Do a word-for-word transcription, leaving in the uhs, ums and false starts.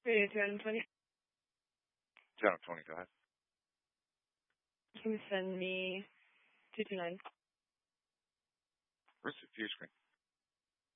Radio two Adam twenty. two Adam twenty, go ahead. Can you send me two two nine? Where's the view screen?